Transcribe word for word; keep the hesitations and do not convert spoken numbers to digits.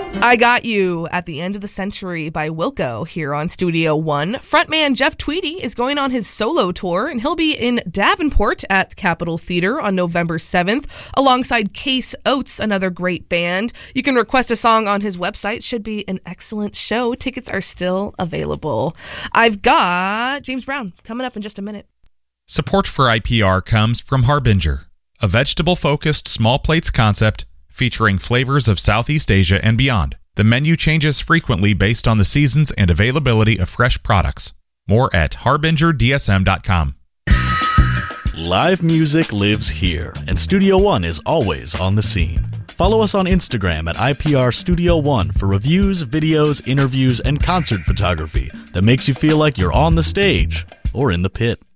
I Got You at the End of the Century by Wilco here on Studio One. Frontman Jeff Tweedy is going on his solo tour, and he'll be in Davenport at Capitol Theater on November seventh, alongside Case Oates, another great band. You can request a song on his website. Should be an excellent show. Tickets are still available. I've got James Brown coming up in just a minute. Support for I P R comes from Harbinger, a vegetable-focused small plates concept featuring flavors of Southeast Asia and beyond. The menu changes frequently based on the seasons and availability of fresh products. More at harbinger d s m dot com. Live music lives here, and Studio One is always on the scene. Follow us on Instagram at I P R Studio One for reviews, videos, interviews, and concert photography that makes you feel like you're on the stage or in the pit.